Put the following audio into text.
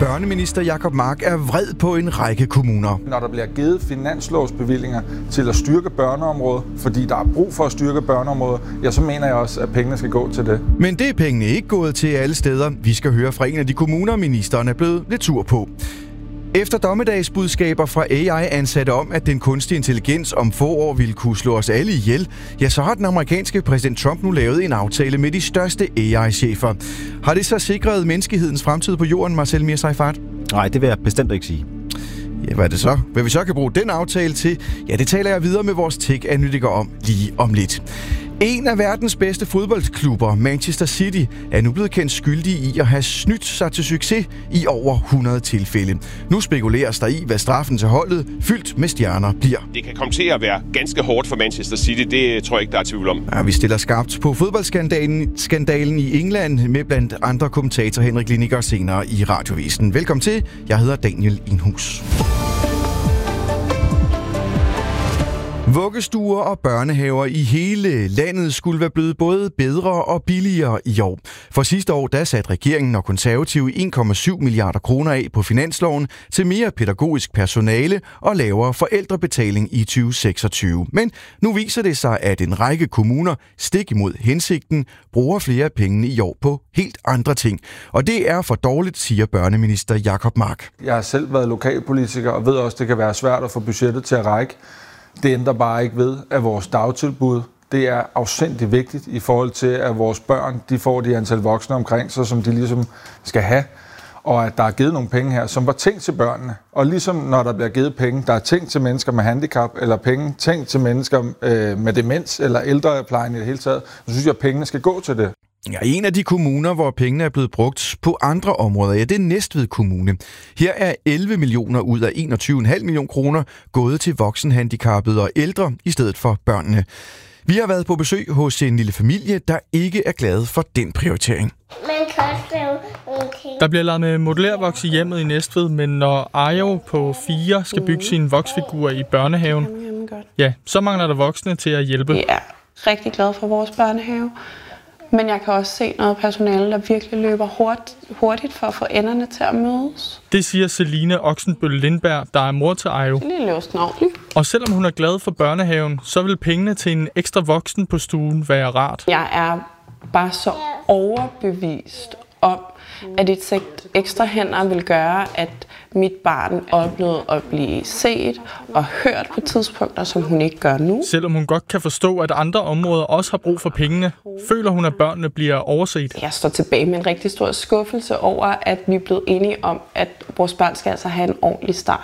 Børneminister Jacob Mark er vred på en række kommuner. Når der bliver givet finanslovsbevillinger til at styrke børneområdet, fordi der er brug for at styrke børneområdet, ja, så mener jeg også, at pengene skal gå til det. Men det er pengene ikke gået til alle steder. Vi skal høre fra en af de kommuner, ministeren er blevet lidt sur på. Efter dommedagsbudskaber fra AI-ansatte om, at den kunstige intelligens om få år ville kunne slå os alle ihjel, ja, så har den amerikanske præsident Trump nu lavet en aftale med de største AI-chefer. Har det så sikret menneskehedens fremtid på jorden, Marcel Mir-Seyfarth? Nej, det vil jeg bestemt ikke sige. Ja, hvad er det så? Hvad vi så kan bruge den aftale til? Ja, det taler jeg videre med vores tech-analytiker om lige om lidt. En af verdens bedste fodboldklubber, Manchester City, er nu blevet kendt skyldig i at have snydt sig til succes i over 100 tilfælde. Nu spekuleres der i, hvad straffen til holdet, fyldt med stjerner, bliver. Det kan komme til at være ganske hårdt for Manchester City, det tror jeg ikke, der er tvivl om. Ja, vi stiller skarpt på fodboldskandalen i England med blandt andre kommentator Henrik Liniger senere i Radiovisen. Velkommen til. Jeg hedder Daniel Inhus. Vuggestuer og børnehaver i hele landet skulle være blevet både bedre og billigere i år. For sidste år der satte regeringen og konservative 1,7 milliarder kroner af på finansloven til mere pædagogisk personale og lavere forældrebetaling i 2026. Men nu viser det sig, at en række kommuner stik imod hensigten bruger flere penge i år på helt andre ting. Og det er for dårligt, siger børneminister Jacob Mark. Jeg har selv været lokalpolitiker og ved også, at det kan være svært at få budgettet til at række. Det ændrer bare ikke ved, at vores dagtilbud, det er afsindigt vigtigt i forhold til, at vores børn, de får de antal voksne omkring sig, som de ligesom skal have. Og at der er givet nogle penge her, som var tænkt til børnene. Og ligesom når der bliver givet penge, der er tænkt til mennesker med handicap, eller penge tænkt til mennesker med demens, eller ældreplejen i det hele taget, så synes jeg, at pengene skal gå til det. Ja, en af de kommuner, hvor pengene er blevet brugt på andre områder, ja, det er Næstved Kommune. Her er 11 millioner ud af 21,5 millioner kroner gået til voksenhandicappede og ældre i stedet for børnene. Vi har været på besøg hos en lille familie, der ikke er glade for den prioritering. Der bliver lavet med modulærvoks i hjemmet i Næstved, men når Ajo på 4 skal bygge sine voksfigurer i børnehaven, ja, så mangler der voksne til at hjælpe. Jeg er rigtig glad for vores børnehave. Men jeg kan også se noget personale, der virkelig løber hurtigt for at få enderne til at mødes. Det siger Celine Oxenbøl Lindberg, der er mor til Ajo. Og selvom hun er glad for børnehaven, så vil pengene til en ekstra voksen på stuen være rart. Jeg er bare så overbevist om, at et sæt ekstra hænder vil gøre, at mit barn oplevede at blive set og hørt på tidspunkter, som hun ikke gør nu. Selvom hun godt kan forstå, at andre områder også har brug for pengene, føler hun, at børnene bliver overset. Jeg står tilbage med en rigtig stor skuffelse over, at vi er blevet enige om, at vores børn skal altså have en ordentlig start.